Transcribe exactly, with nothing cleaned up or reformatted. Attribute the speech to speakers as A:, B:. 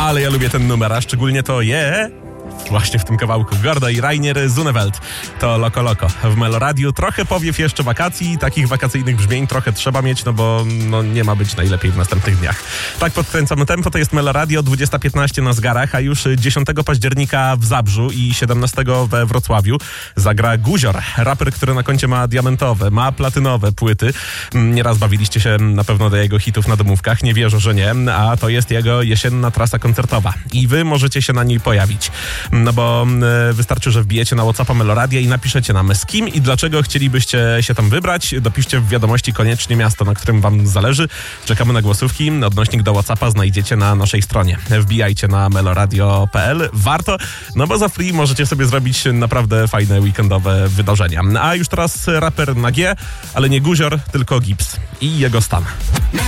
A: Ale ja lubię ten numer, a szczególnie to je... Właśnie w tym kawałku Gorda i Rainier Zunewelt. To Loko Loko. W Meloradiu trochę powiew jeszcze wakacji. Takich wakacyjnych brzmień trochę trzeba mieć, no bo no, nie ma być najlepiej w następnych dniach. Tak podkręcamy tempo. To jest Meloradio, dwudziesta piętnaście na zegarach, a już dziesiątego października w Zabrzu i siedemnastego we Wrocławiu zagra Guzior. Raper, który na koncie ma diamentowe, ma platynowe płyty. Nieraz bawiliście się na pewno do jego hitów na domówkach. Nie wierzę, że nie. A to jest jego jesienna trasa koncertowa. I wy możecie się na niej pojawić. No bo y, wystarczy, że wbijecie na WhatsAppa Meloradia i napiszecie nam z kim i dlaczego chcielibyście się tam wybrać. Dopiszcie w wiadomości koniecznie miasto, na którym wam zależy. Czekamy na głosówki. Odnośnik do WhatsAppa znajdziecie na naszej stronie. Wbijajcie na meloradio kropka p l. Warto, no bo za free możecie sobie zrobić naprawdę fajne weekendowe wydarzenia. A już teraz raper na G, ale nie Guzior, tylko Gips i jego stan.